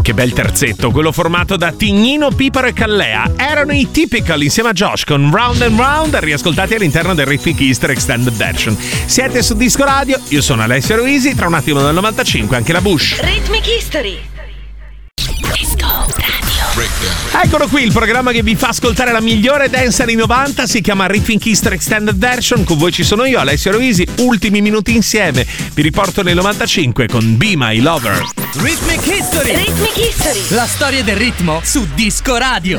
Che bel terzetto, quello formato da Tignino, Piparo e Callea. Erano i Typical insieme a Josh con Round and Round, riascoltati all'interno del Rhythmic History Extended Version. Siete su Disco Radio, io sono Alessio Ruisi, tra un attimo del 95 anche la Bush. Rhythmic History. Disco Radio. Eccolo qui, il programma che vi fa ascoltare la migliore dance anni 90, si chiama Rhythmic History Extended Version. Con voi ci sono io, Alessio Ruisi, ultimi minuti insieme. Vi riporto nel 95 con Be My Lover. Rhythmic History. Rhythmic History. La storia del ritmo su Disco Radio.